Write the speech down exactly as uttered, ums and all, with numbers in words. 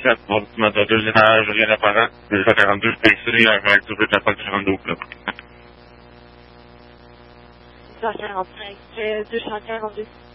quarante-sept, ordinateur deux étages, rien d'apparent, deux cent quarante-deux P C, avec du quatre cent quarante-deux club. deux cent quarante-cinq, deux cent quarante-deux.